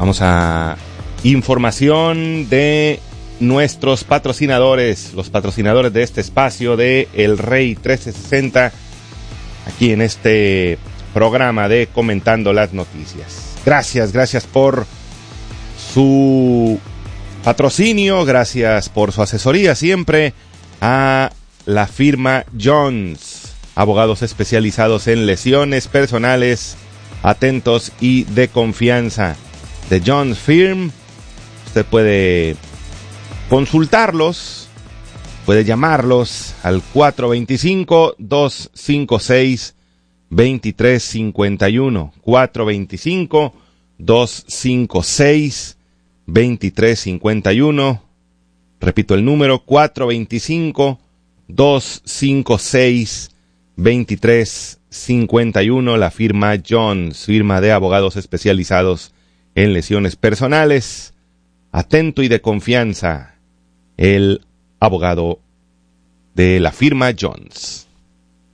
Vamos a información de nuestros patrocinadores, los patrocinadores de este espacio de El Rey 1360, aquí en este programa de Comentando las Noticias. Gracias por su patrocinio, gracias por su asesoría siempre a la firma Jones, abogados especializados en lesiones personales, atentos y de confianza. The Jones Firm, usted puede consultarlos, puede llamarlos al 425-256-2351, 425-256-2351, repito el número, 425-256-2351, la firma Jones, firma de abogados especializados en lesiones personales, atento y de confianza, el abogado de la firma Jones.